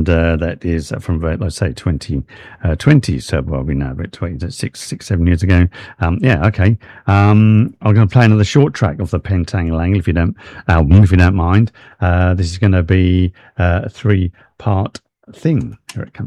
that is from about, let's say, 2020. So, well, we know about 7 years ago. Yeah, okay. I'm going to play another short track of the Pentangle Angle, if you don't mind. This is going to be a 3-part thing. Here it comes.